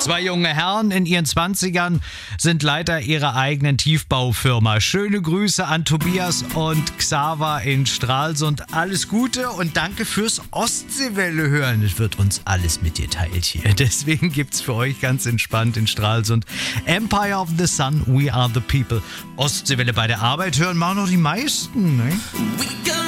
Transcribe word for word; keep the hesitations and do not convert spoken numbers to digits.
Zwei junge Herren in ihren Zwanzigern sind Leiter ihrer eigenen Tiefbaufirma. Schöne Grüße an Tobias und Xaver in Stralsund. Alles Gute und danke fürs Ostseewelle hören. Es wird uns alles mitgeteilt hier. Deswegen gibt's für euch ganz entspannt in Stralsund Empire of the Sun, We Are the People. Ostseewelle bei der Arbeit hören machen noch die meisten, ne?